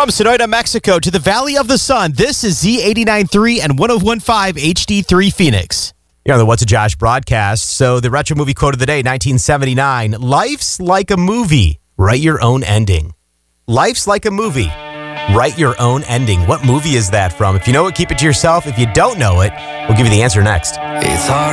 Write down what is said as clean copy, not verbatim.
From Sonoyta, Mexico to the Valley of the Sun, this is Z89.3 and 101.5 HD3 Phoenix. You're on the What's a Josh broadcast. So the retro movie quote of the day, 1979, life's like a movie. Write your own ending. Life's like a movie. Write your own ending. What movie is that from? If you know it, keep it to yourself. If you don't know it, we'll give you the answer next. It's hard